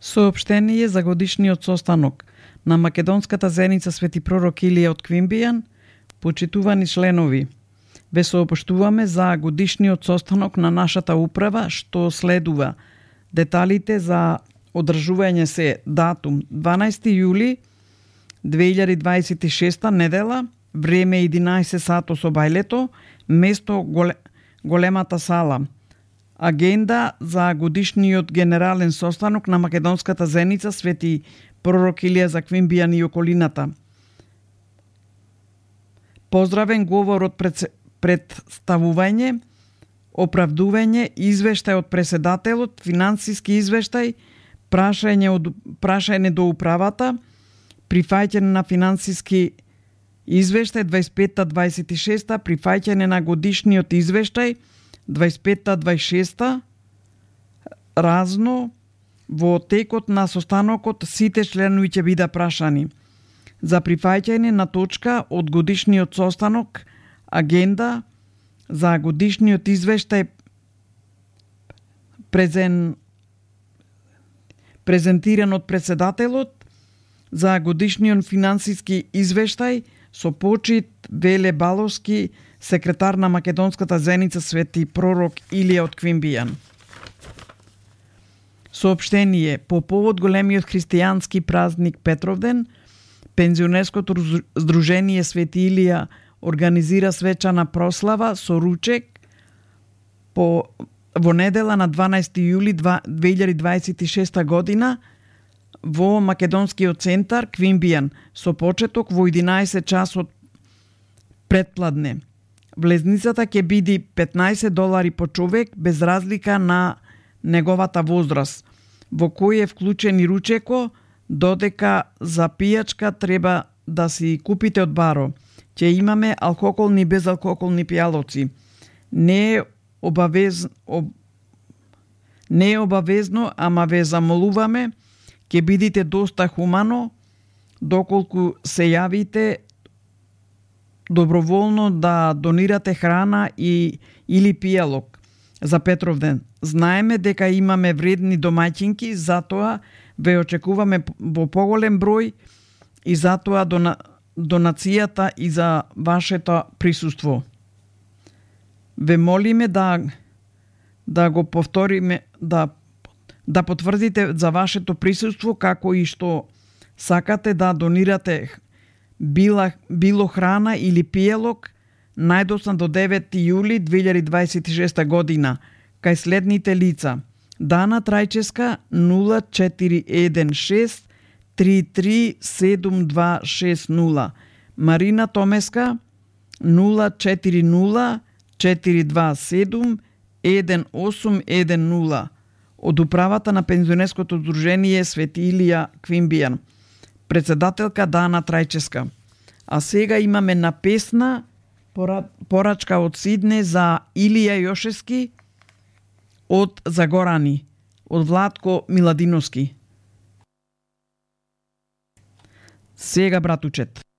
Соопштение за годишниот состанок на македонската зеница Свети пророк Илија од Квинбијан. Почитувани членови, ве соопштуваме за годишниот состанок на нашата управа што следува. Деталите за одржување се датум 12 јули 2026 недела, време 11 сато со бајлето, место големата сала. Агенда за годишниот генерален состанок на македонската зеница Свети пророк Илија за Квинбијан и околината. Поздравен говор од представување, оправдување, извештај од преседателот, финансиски извештај, прашање до управата, прифаќање на финансиски извештај 25-26, прифаќање на годишниот извештај 25-26, разно. Во текот на состанокот сите членови ќе бидат прашани. За прифаќање на точка од годишниот состанок, агенда за годишниот извештај презентиран од председателот, за годишниот финансиски извештај со почит Веле Баловски, секретар на македонската зеница Свети пророк Илија од Квинбијан. Соопштение по повод големиот христијански празник Петровден, пензионерското здружение Свети Илија организира свечана прослава со ручек во недела на 12 јули 2026 година во Македонскиот центар Квинбијан со почеток во 11 часот предпладне. Влезницата ќе биде $15 по човек без разлика на неговата возраст, во кој е вклучен и ручеко, додека за пијачка треба да си купите од баро. Ќе имаме алкохолни и безалкохолни пијалоци. Не е обавезно, ама ве замолуваме, ќе бидите доста хумано, доколку се јавите доброволно да донирате храна или пијалок за Петровден. Знаеме дека имаме вредни домаќинки, затоа ве очекуваме во поголем број и затоа донацијата и за вашето присуство. Ве молиме да го повториме, да потврдите за вашето присуство, како и што сакате да донирате било храна или пијалок најдоцна до 9 јули 2026 година кај следните лица: Дана Трајческа 0416 337260, Марина Томеска 040 427 1810, од управата на пензионерското здружение Свети Илија Квинбијан, председателка Дана Трајческа. А сега имаме на песна порачка од Сидне за Илија Јошевски од Загорани, од Владко Миладиновски. Сега, братучет.